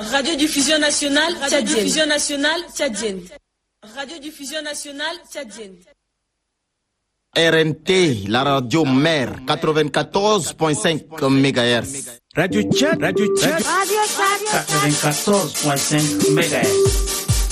Radiodiffusion nationale tchadienne. Radiodiffusion nationale tchadienne. Radiodiffusion nationale tchadienne. RNT, la radio mère, 94.5 MHz. Radio Tchad, 94.5 MHz.